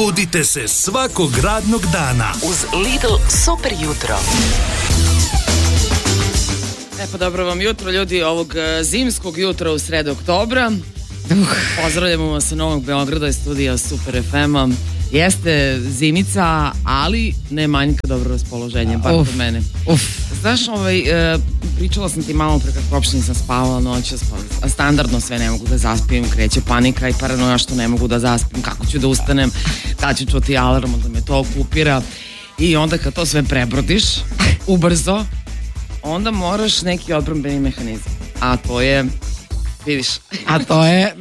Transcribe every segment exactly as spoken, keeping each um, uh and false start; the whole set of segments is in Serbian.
Budite se svakog radnog dana uz Lidl super jutro. E pa dobro vam jutro ljudi, ovog zimskog jutra u sredu oktobra. Uh. Pozdravljamo vas sa Novog Beograda i studija Super ef em-a. Jeste zimica, ali ne manjka dobro raspoloženje, bar kod mene. Uf. Znaš, ovaj, e, pričala sam ti malo pre kako uopšte nisam spavala noćas, pa standardno sve ne mogu da zaspim, kreće panika i paranoja što ne mogu da zaspim, kako ću da ustanem, da ću čuti alarm, da me to okupira. I onda kad to sve prebrodiš, ubrzo, onda moraš neki odbrambeni mehanizam. A to je, vidiš. A to je...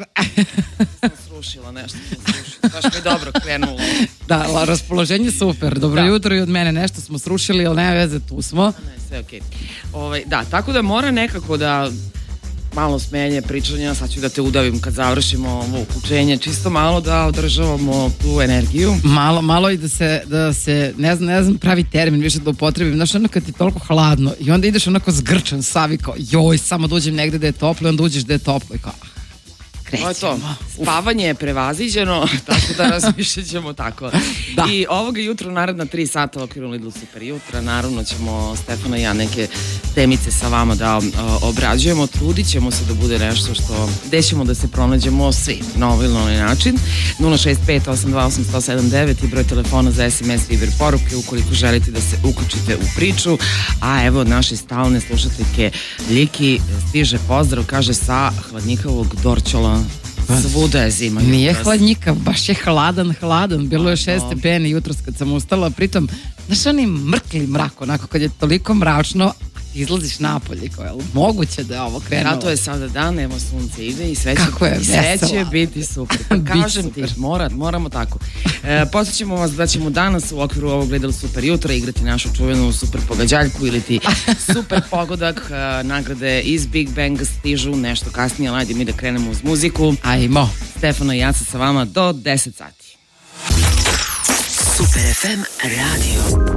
sam srušila nešto, sam srušila. Baš mi dobro krenulo. Da, raspoloženje super. Dobro da. Jutro i od mene nešto smo srušili, ali nema veze, tu smo. Ne, sve okej. Okay. Da, tako da mora nekako da malo smenje pričanja, sad ću da te udavim kad završimo ovo uključenje, čisto malo da održavamo tu energiju. Malo, malo i da se, da se ne znam, ne znam pravi termin više da upotrebim, znaš, ono kad ti je toliko hladno i onda ideš onako zgrčan, savi kao, joj, samo da uđem negde da je toplo i onda uđeš da je toplo i kao, krećemo. To je to. Spavanje je prevaziđeno, tako da razmišljat ćemo tako. Da. I ovoga jutra, naredna tri sata u okviru Lidl super jutra, naravno ćemo Stefana i ja neke temice sa vama da uh, obrađujemo, trudit ćemo se da bude nešto što, gde ćemo da se pronađemo svi na ovaj ili na ovaj način. nula šest pet osam dva osam sto sedam devet i broj telefona za es em es Viber poruke ukoliko želite da se uključite u priču. A evo od naše stalne slušateljke Ljiki stiže pozdrav, kaže sa hladnjikavog Dorćola. Svuda je zima. Nije jutros. Hladnjikav, baš je hladan, hladan. Bilo je šest stepeni jutros kad sam ustala. Pritom, znaš oni mrkli mrak, onako kad je toliko mračno, izlaziš napolje, kao je moguće da je ovo krenulo. Zato je sada dan, evo sunce ide i sve će, Kako je, i sve će biti super. Pa kažem super. ti, mora, moramo tako. E, Podsjećamo vas da ćemo danas u okviru ovog Lidl super jutra igrati našu čuvenu super pogađaljku ili ti super pogodak. E, nagrade iz Big Banga stižu nešto kasnije, ali ajde mi da krenemo uz muziku. Ajmo. Stefano i Jaca sa vama do deset sati. Super ef em radio.